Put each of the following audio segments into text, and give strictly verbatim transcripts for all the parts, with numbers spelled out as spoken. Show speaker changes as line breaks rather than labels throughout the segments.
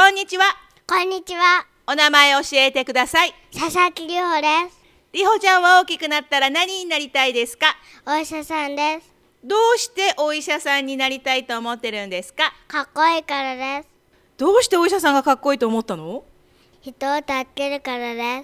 こんにちは。
こんにちは。
お名前教えてください。
佐々木里穂です。
里穂ちゃんは大きくなったら何になりたいですか？
お医者さんです。
どうしてお医者さんになりたいと思ってるんですか？
かっこいいからです。
どうしてお医者さんがかっこいいと思ったの？
人を助けるからです。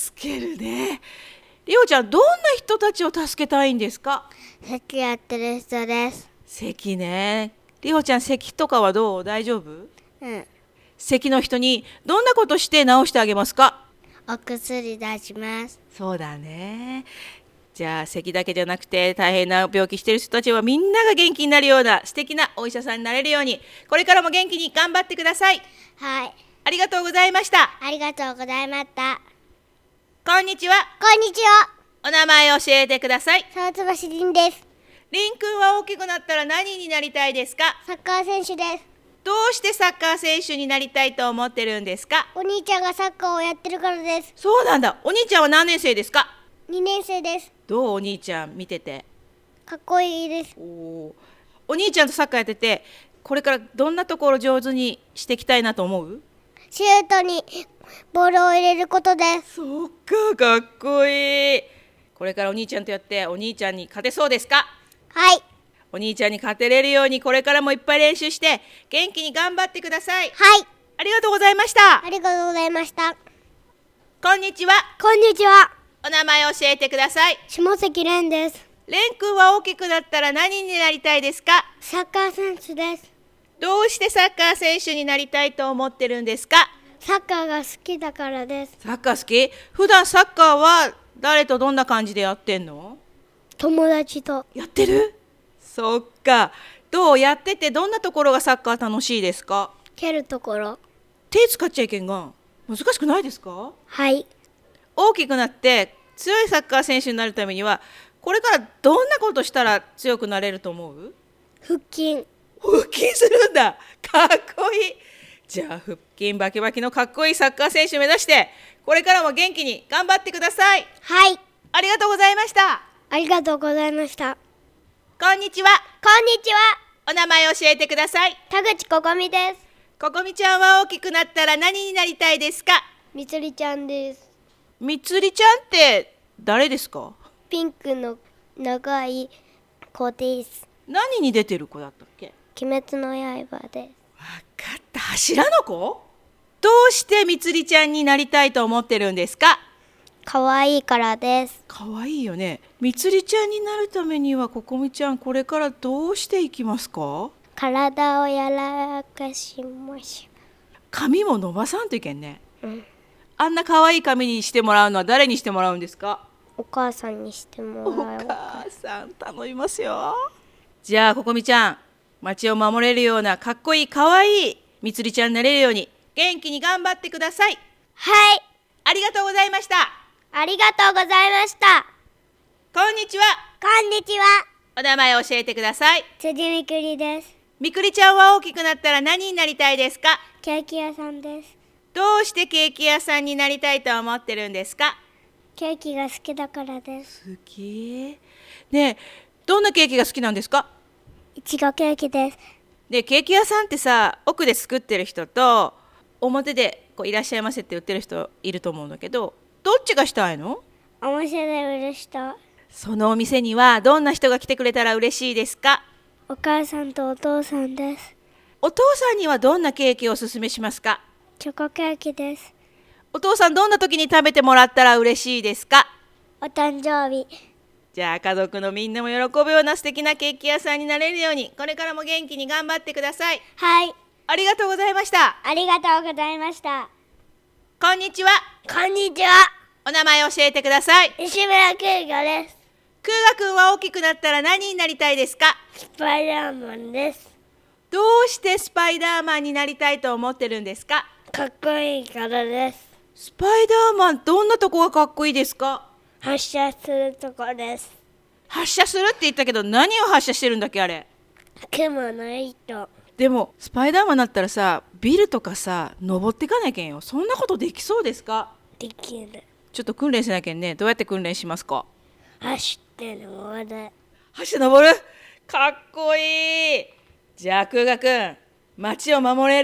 助けるね。里穂ちゃん、どんな人たちを助けたいんですか？
咳やってる人です。
咳ね。里穂ちゃん、咳とかはどう？大丈夫？
うん。
咳の人にどんなことして治してあげますか？
お薬出します。
そうだね。じゃあ咳だけじゃなくて大変な病気してる人たちはみんなが元気になるような素敵なお医者さんになれるように、これからも元気に頑張ってください。
はい。
ありがとうございました。
ありがとうございました。
こんにちは。
こんにちは。
お名前教えてください。
沢翼凛です。
りんくんは大きくなったら何になりたいですか？
サッカー選手です。
どうしてサッカー選手になりたいと思ってるんですか？
お兄ちゃんがサッカーをやってるからです。
そうなんだ。お兄ちゃんは何年生ですか？
にねん生です。
どう？お兄ちゃん見てて。
かっこいいです。
おお。お兄ちゃんとサッカーやってて、これからどんなところ上手にしていきたいなと思う？
シュートにボールを入れることです。
そっか、かっこいい。これからお兄ちゃんとやってお兄ちゃんに勝てそうですか？
はい。
お兄ちゃんに勝てれるようにこれからもいっぱい練習して元気に頑張ってください。
はい。
ありがとうございました。
ありがとうございました。
こんにちは。
こんにちは。
お名前教えてください。
下関蓮です。
蓮くんは大きくなったら何になりたいですか？
サッカー選手です。
どうしてサッカー選手になりたいと思ってるんですか？
サッカーが好きだからです。
サッカー好き？普段サッカーは誰とどんな感じでやってんの？
友達と。
やってる？そっか。どう？やっててどんなところがサッカー楽しいですか？
蹴るところ。
手使っちゃいけんが難しくないですか？
はい。
大きくなって強いサッカー選手になるためにはこれからどんなことしたら強くなれると思う？
腹筋。
腹筋するんだ。かっこいい。じゃあ腹筋バキバキのかっこいいサッカー選手目指してこれからも元気に頑張ってください。
はい。
ありがとうございました。
ありがとうございました。
こんにちは。
こんにちは。
お名前教えてください。
田口ここみです。
ここみちゃんは大きくなったら何になりたいですか？
みつりちゃんです。
みつりちゃんって誰ですか？
ピンクの長い子です。
何に出てる子だったっけ？
鬼滅の刃です。
わかった。柱の子？どうしてみつりちゃんになりたいと思ってるんですか？
かわいいからです。
かわいいよね。みつりちゃんになるためにはここみちゃんこれからどうしていきますか？
体をやらかしましょ
髪も伸ばさんといけんね。
う。うん。
あんなかわいい髪にしてもらうのは誰にしてもらうんですか？
お母さんにしても
お
らおうか。
母さん頼みますよ。じゃあここみちゃん、町を守れるようなかっこいいかわいいみつりちゃんになれるように元気に頑張ってください。
はい。
ありがとうございました。
ありがとうございました。
こんにちは。
こんにちは。
お名前教えてください。
辻みくりです。
みくりちゃんは大きくなったら何になりたいですか？
ケーキ屋さんです。
どうしてケーキ屋さんになりたいと思ってるんですか？
ケーキが好きだからです。
好き？ねえ、どんなケーキが好きなんですか？
いちごケーキです。
で、ケーキ屋さんってさ、奥で作ってる人と表でこういらっしゃいませって売ってる人いると思うんだけど、どっちがしたいの？
お店で売る人。
そのお店にはどんな人が来てくれたら嬉しいですか？
お母さんとお父さんです。
お父さんにはどんなケーキをおすすめしますか？
チョコケーキです。
お父さんどんな時に食べてもらったら嬉しいですか？
お誕生日。
じゃあ家族のみんなも喜ぶような素敵なケーキ屋さんになれるようにこれからも元気に頑張ってください。
はい。
ありがとうございました。
ありがとうございました。
こんにちは。
こんにちは。
お名前教えてください。
西村空我です。
空我くんは大きくなったら何になりたいですか？
スパイダーマンです。
どうしてスパイダーマンになりたいと思ってるんですか？
かっこいいからです。
スパイダーマンどんなとこがかっこいいですか？
発射するとこです。
発射するって言ったけど何を発射してるんだっけあれ？
雲の糸。
でもスパイダーマンになったらさビルとかさ登っていかなきゃいけんよ。そんなことできそうですか？
できる。
ちょっと訓練しなきゃね。どうやって訓練しますか？
走って登る。
走って登る？かっこいい。じゃあ空我くん街を守れる